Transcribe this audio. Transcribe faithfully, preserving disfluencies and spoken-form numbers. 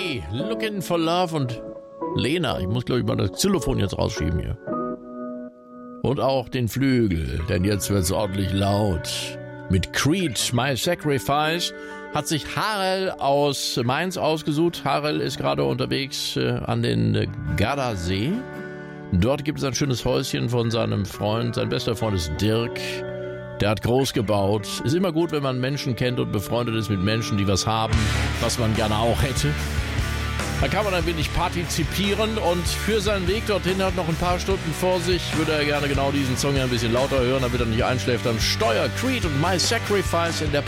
Hey, Looking for Love und Lena. Ich muss, glaube ich, mal das Xylophon jetzt rausschieben hier. Und auch den Flügel, denn jetzt wird's ordentlich laut. Mit Creed, My Sacrifice, hat sich Harel aus Mainz ausgesucht. Harel ist gerade unterwegs äh, an den äh, Gardasee. Dort gibt es ein schönes Häuschen von seinem Freund. Sein bester Freund ist Dirk. Der hat groß gebaut. Ist immer gut, wenn man Menschen kennt und befreundet ist mit Menschen, die was haben, was man gerne auch hätte. Da kann man ein wenig partizipieren und für seinen Weg dorthin hat noch ein paar Stunden vor sich. Würde er gerne genau diesen Song ein bisschen lauter hören, damit er nicht einschläft am Steuer. Creed und My Sacrifice in der